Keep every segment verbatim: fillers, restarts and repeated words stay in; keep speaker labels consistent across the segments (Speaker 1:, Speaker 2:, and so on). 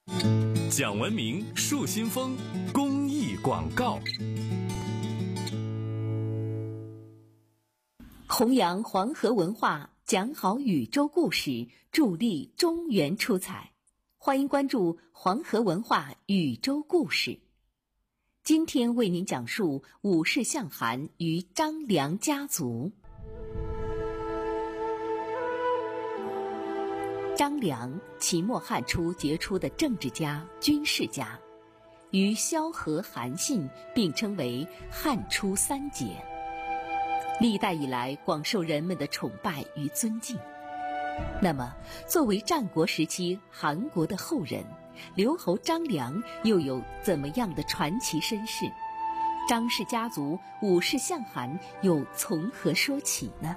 Speaker 1: 讲文明树新风公益广告。
Speaker 2: 弘扬黄河文化，讲好宇宙故事，助力中原出彩。欢迎关注黄河文化宇宙故事。今天为您讲述武士向韩与张良家族。张良，秦末汉初杰出的政治家、军事家，与萧何、韩信并称为汉初三杰，历代以来广受人们的崇拜与尊敬。那么，作为战国时期韩国的后人，刘侯张良又有怎么样的传奇身世？张氏家族武士向韩又从何说起呢？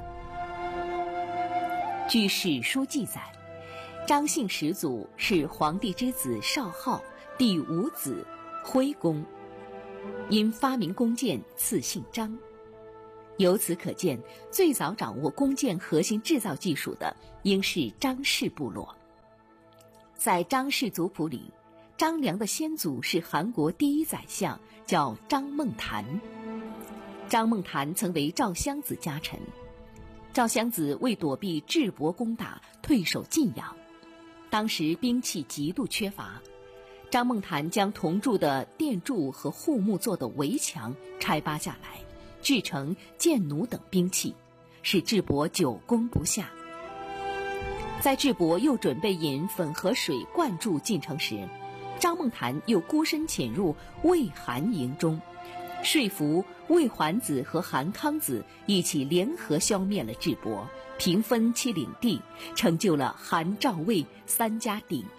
Speaker 2: 据史书记载，张姓始祖是皇帝之子少昊第五子徽公，因发明弓箭赐姓张。由此可见，最早掌握弓箭核心制造技术的应是张氏部落。在张氏族谱里，张良的先祖是韩国第一宰相，叫张孟谈。张孟谈曾为赵襄子家臣，赵襄子为躲避智伯攻打，退守晋阳。当时兵器极度缺乏，张孟谈将铜铸的殿柱和护木做的围墙拆扒下来，制成箭弩等兵器，使智伯久攻不下。在智伯又准备引汾河水灌注晋城时，张孟谈又孤身潜入魏韩营中，说服魏桓子和韩康子一起联合消灭了智伯，平分其领地，成就了韩赵魏三家鼎